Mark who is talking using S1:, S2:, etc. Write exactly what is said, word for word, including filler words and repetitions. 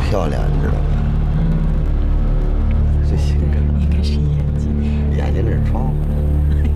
S1: 漂亮，你知道吗？这性格，
S2: 应该是眼睛。
S1: 眼睛这是窗户。